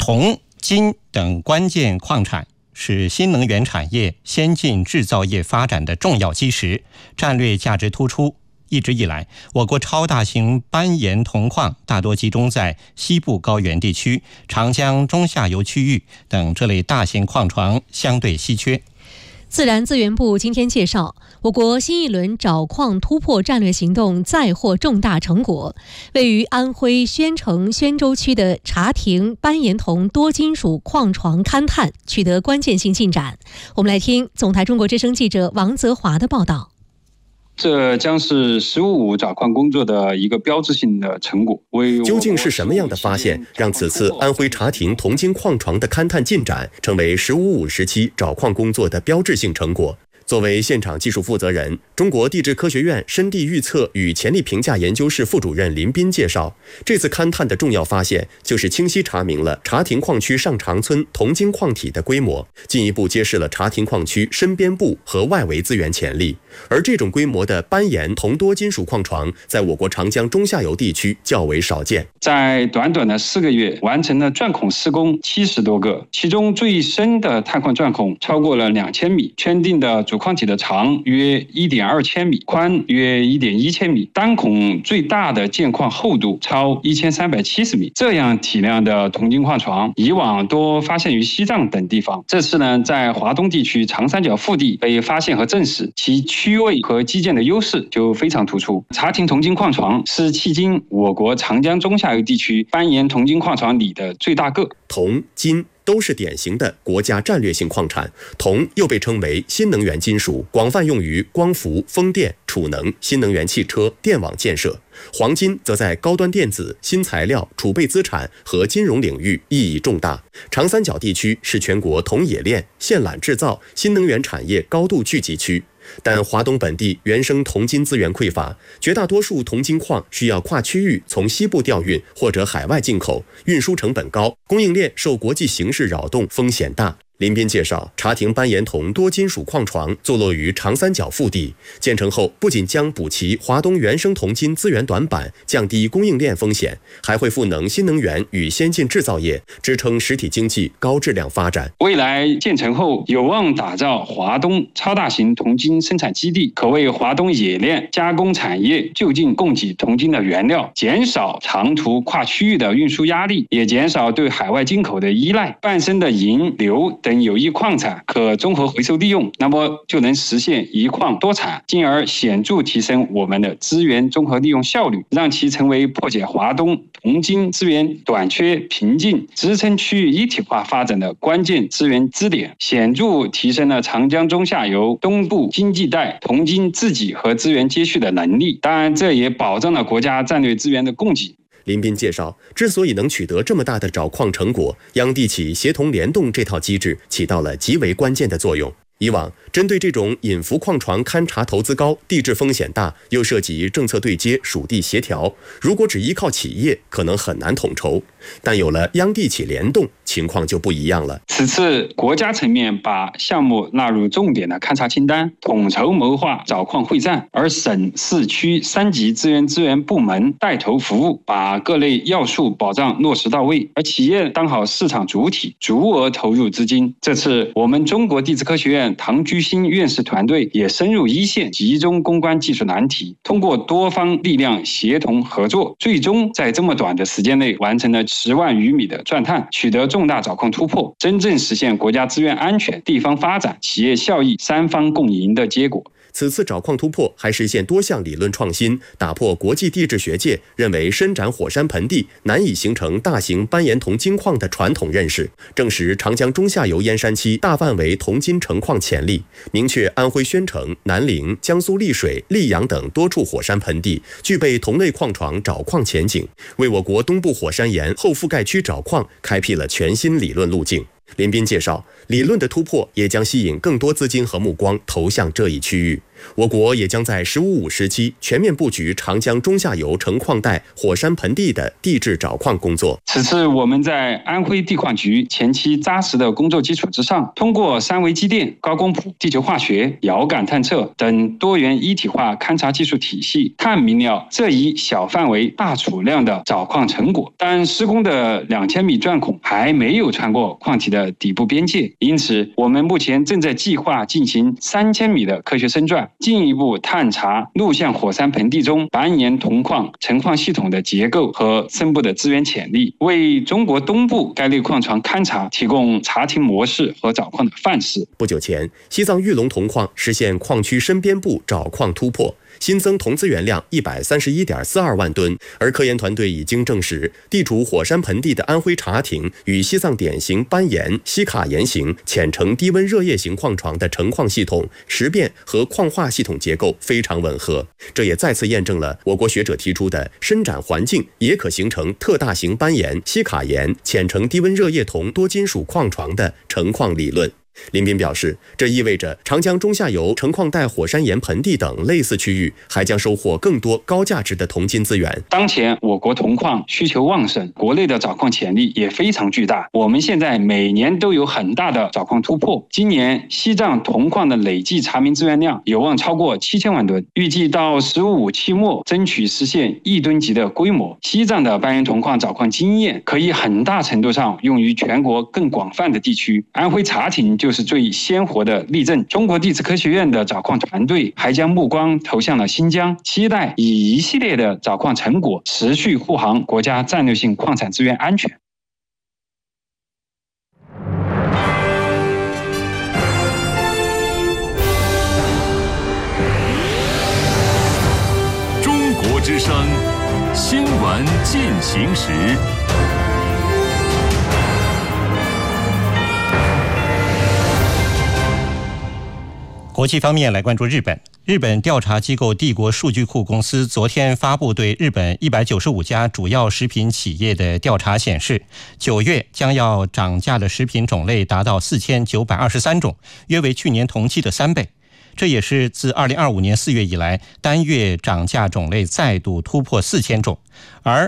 铜、金等关键矿产是新能源产业、先进制造业发展的重要基石，战略价值突出。一直以来，我国超大型斑岩铜矿大多集中在西部高原地区、长江中下游区域等这类大型矿床相对稀缺。 自然资源部今天介绍，我国新一轮找矿突破战略行动再获重大成果。位于安徽宣城宣州区的茶亭斑岩铜多金属矿床勘探取得关键性进展。我们来听总台中国之声记者王泽华的报道。 这将是“15·5”找矿工作的一个标志性的成果。 究竟是什么样的发现，让此次安徽茶亭铜金矿床的勘探进展成为“15·5”时期找矿工作的标志性成果？作为现场技术负责人，中国地质科学院深地预测与潜力评价研究室副主任林斌介绍，这次勘探的重要发现就是清晰查明了茶亭矿区上长村铜金矿体的规模，进一步揭示了茶亭矿区深边部和外围资源潜力。而这种规模的斑岩铜多金属矿床，在我国长江中下游地区较为少见。 在短短的4个月，完成了钻孔施工70多个，其中最深的探矿钻孔超过了2000米，圈定的主矿体的长约1.2千米，宽约1.1千米，单孔最大的件矿厚度超1370米。这样体量的铜金矿床，以往多发现于西藏等地方，这次呢，在华东地区长三角腹地被发现和证实，其区位和基建的优势就非常突出。茶亭铜金矿床是迄今我国长江中下游地区斑岩铜金矿床里的最大个。 铜、金都是典型的国家战略性矿产，铜又被称为新能源金属，广泛用于光伏、风电、储能、新能源汽车、电网建设。黄金则在高端电子、新材料、储备资产和金融领域意义重大。长三角地区是全国铜冶炼、线缆制造、新能源产业高度聚集区。但华东本地原生铜金资源匮乏，绝大多数铜金矿需要跨区域从西部调运或者海外进口，运输成本高，供应链受国际形势扰动，风险大。林斌介绍，茶亭斑岩铜多金属矿床坐落于长三角腹地，建成后不仅将补齐华东原生铜金资源短板，降低供应链风险，还会赋能新能源与先进制造业，支撑实体经济高质量发展。 未来建成后，有望打造华东超大型铜金生产基地，可为华东冶炼加工产业就近供给铜金的原料，减少长途跨区域的运输压力，也减少对海外进口的依赖。伴生的银、硫等有益矿产可综合回收利用，那么就能实现一矿多产，进而显著提升我们的资源综合利用效率，让其成为破解华东铜金资源短缺瓶颈、支撑区域一体化发展的关键资源支点，显著提升了长江中下游东部经济带铜金自给和资源接续的能力。当然，这也保障了国家战略资源的供给。 林斌介绍，之所以能取得这么大的找矿成果，央地企协同联动这套机制起到了极为关键的作用。以往针对这种隐伏矿床勘查投资高、地质风险大，又涉及政策对接、属地协调，如果只依靠企业，可能很难统筹。但有了央地企联动，情况就不一样了。 此次国家层面把项目纳入重点的勘查清单，统筹谋划找矿会战，而省市区3级资源部门带头服务，把各类要素保障落实到位，而企业当好市场主体，足额投入资金。这次我们中国地质科学院唐居新院士团队也深入一线，集中攻关技术难题，通过多方力量协同合作，最终在这么短的时间内完成了10万余米的钻探，取得重大找矿突破，真正实现国家资源安全、地方发展、企业效益3方共赢的结果。 此次找矿突破还实现多项理论创新，打破国际地质学界认为伸展火山盆地难以形成大型斑岩铜金矿的传统认识，证实长江中下游燕山期大范围铜金成矿潜力，明确安徽宣城、南陵、江苏丽水、溧阳等多处火山盆地具备同类矿床找矿前景，为我国东部火山岩后覆盖区找矿开辟了全新理论路径。林斌介绍，理论的突破也将吸引更多资金和目光投向这一区域。 我国也将在“15+5”时期全面布局长江中下游成矿带火山盆地的地质找矿工作。 此次我们在安徽地矿局前期扎实的工作基础之上，通过三维机电、高光谱、地球化学、遥感探测等多元一体化勘察技术体系，探明了这一小范围大储量的找矿成果。但施工的2000米钻孔还没有穿过矿体的底部边界，因此我们目前正在计划进行3000米的科学深钻，进一步探查陆相火山盆地中板岩铜矿成矿系统的结构和深部的资源潜力，为中国东部该类矿床勘察提供查停模式和找矿的范式。 不久前，西藏玉龙铜矿实现矿区深边部找矿突破，新增铜资源量131.42万吨，而科研团队已经证实，地处火山盆地的安徽查亭与西藏典型斑岩、西卡岩型浅层低温热液型矿床的成矿系统、石变和矿化系统结构非常吻合。这也再次验证了我国学者提出的伸展环境也可形成特大型斑岩、西卡岩、浅层低温热液铜多金属矿床的成矿理论。林斌表示，这意味着长江中下游成矿带火山岩盆地等类似区域还将收获更多高价值的铜金资源。 当前我国铜矿需求旺盛，国内的找矿潜力也非常巨大，我们现在每年都有很大的找矿突破。今年西藏铜矿的累计查明资源量有望超过7000万吨，预计到“15+5”期末争取实现1吨级的规模。西藏的斑岩铜矿找矿经验可以很大程度上用于全国更广泛的地区，安徽查亭就是最鲜活的例证。中国地质科学院的找矿团队还将目光投向了新疆，期待以一系列的找矿成果持续护航国家战略性矿产资源安全。 中国之声新闻进行时。 国际方面来关注日本。日本调查机构帝国数据库公司昨天发布对日本195家主要食品企业的调查显示，9月将要涨价的食品种类达到4923种，约为去年同期的3倍。这也是自2025年4月以来单月涨价种类再度突破4000种，而